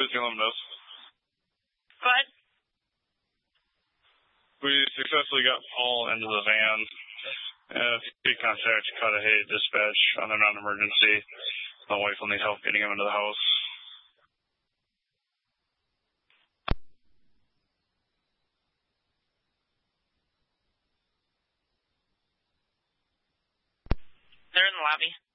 Busy Luminous. Go ahead. We successfully got Paul into the van. He contact Cudahy Dispatch on their non-emergency. My wife will need help getting him into the house. They're in the lobby.